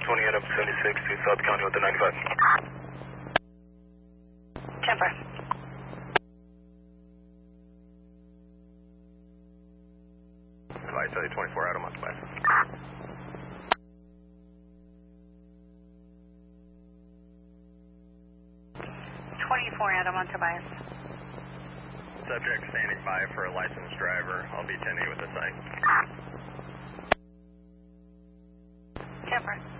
20 Adam 76 to South County with the 95. Temper. Advise 24 Adam on Tobias. Adam on Tobias. Subject standing by for a licensed driver. I'll be 10-8 with the site. Temper.